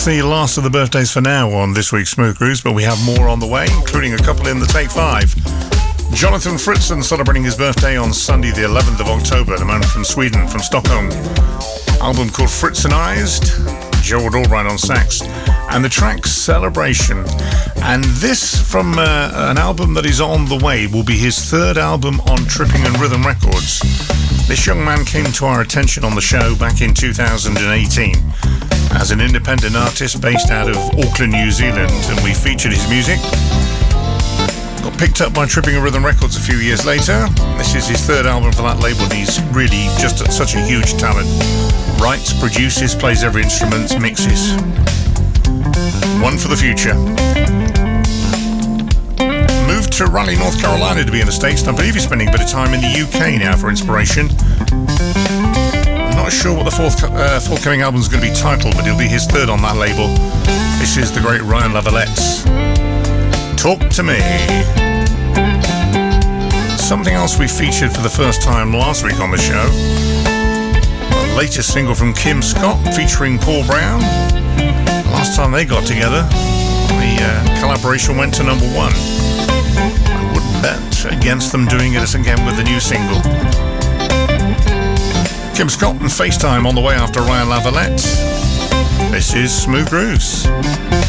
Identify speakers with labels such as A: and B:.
A: the last of the birthdays for now on this week's Smooth Grooves, but we have more on the way, including a couple in the Take 5. Jonathan Fritzen celebrating his birthday on Sunday the 11th of October, the man from Sweden, from Stockholm. Album called Fritzenized, Gerald Albright on sax, and the track Celebration. And this from an album that is on the way, will be his third album on Tripping and Rhythm Records. This young man came to our attention on the show back in 2018 as an independent artist based out of Auckland, New Zealand, and we featured his music. Got picked up by Tripping and Rhythm Records a few years later. This is his third album for that label, and he's really just such a huge talent. Writes, produces, plays every instrument, mixes. One for the future. Moved to Raleigh, North Carolina to be in the States, and I believe he's spending a bit of time in the UK now for inspiration. I'm not sure what the forthcoming album is going to be titled, but it'll be his third on that label. This is the great Ryan Lavalette. Talk to Me. Something else we featured for the first time last week on the show. The latest single from Kim Scott featuring Paul Brown. Last time they got together, the collaboration went to number 1. I wouldn't bet against them doing it again with the new single. Kim Scott and FaceTime on the way after Ryan Lavalette. This is Smooth Grooves.